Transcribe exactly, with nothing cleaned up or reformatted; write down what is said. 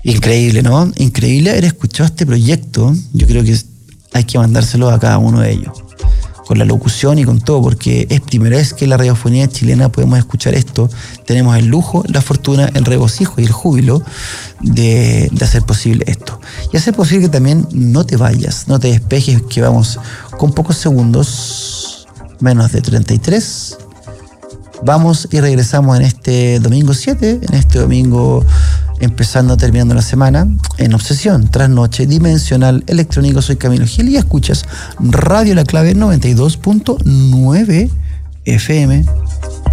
Increíble, ¿no? Increíble haber escuchado este proyecto. Yo creo que hay que mandárselo a cada uno de ellos, con la locución y con todo, porque es primera vez que en la radiofonía chilena podemos escuchar esto. Tenemos el lujo, la fortuna, el regocijo y el júbilo de, de hacer posible esto. Y hacer posible que también no te vayas, no te despejes, que vamos con pocos segundos, menos de treinta y tres. Vamos y regresamos en este domingo siete, en este domingo empezando, terminando la semana, en Obsesión, Trasnoche, Dimensional, Electrónico. Soy Camilo Gil y escuchas Radio La Clave noventa y dos punto nueve F M.